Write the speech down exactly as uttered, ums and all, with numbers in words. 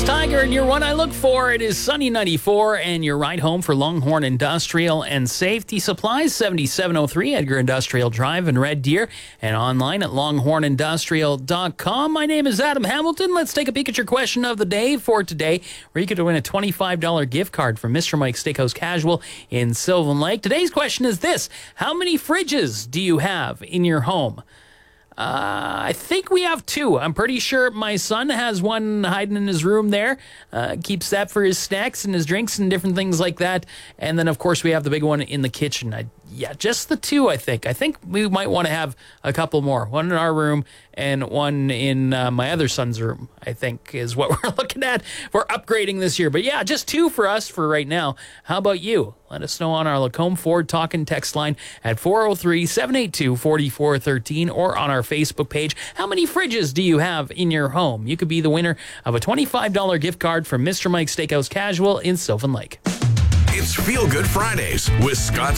Tiger and your one I look for. It is Sunny ninety-four and your ride home for Longhorn Industrial and Safety Supplies, seventy-seven oh three Edgar Industrial Drive in Red Deer, and online at longhorn industrial dot com. My name is Adam Hamilton. Let's take a peek at your question of the day for today, where you could win a twenty-five dollars gift card from Mister Mike's Steakhouse Casual in Sylvan Lake. Today's question is this: how many fridges do you have in your home? Uh, I think we have two. I'm pretty sure my son has one hiding in his room there. Uh, keeps that for his snacks and his drinks and different things like that. And then, of course, we have the big one in the kitchen. I, yeah, just the two, I think. I think we might want to have a couple more. One in our room and one in uh, my other son's room, I think, is what we're looking at for upgrading this year. But, yeah, just two for us for right now. How about you? Let us know on our Lacombe Ford Talk and Text line at four oh three, seven eight two, four four one three or on our Facebook page. How many fridges do you have in your home? You could be the winner of a twenty-five dollars gift card from Mister Mike's Steakhouse Casual in Sylvan Lake. It's Feel Good Fridays with Scott